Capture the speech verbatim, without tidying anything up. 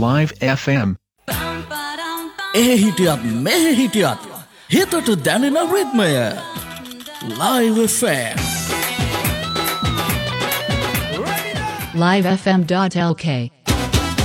Live F M. Eh hitiat meh hitiat. Hito to Danina Ritmaya. Live F M. live f m dot l k